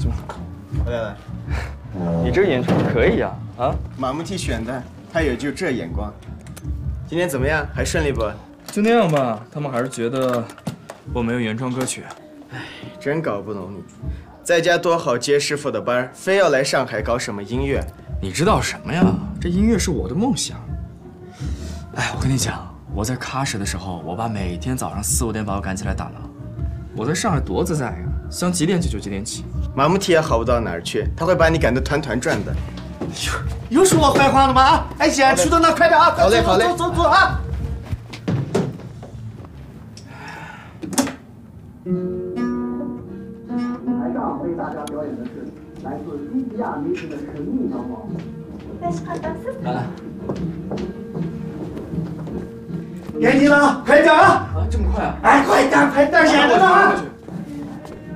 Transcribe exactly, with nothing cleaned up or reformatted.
行吧。 回来了。 你这个演出可以啊啊！ 马木提选的，他也就这眼光。今天怎么样？还顺利不？ 就那样吧，他们还是觉得我没有原创歌曲。 唉，真搞不懂你，在家多好接师傅的班，非要来上海搞什么音乐？ 你知道什么呀？这音乐是我的梦想。哎，我跟你讲，我在喀什的时候，我爸每天早上四五点把我赶起来打狼。我在上海多自在呀，想几点起就几点起。 马木提也好不到哪儿去，他会把你赶得团团转的。又说我坏话了吗？啊！哎，既然去到那，快点啊！ 好嘞，好嘞， 走走走啊！ 台上为大家表演的是来自利比亚民族的神秘摇帽。 来来， 该你了，快点啊！ 啊，这么快啊？ 哎，快点，快点，演着呢啊！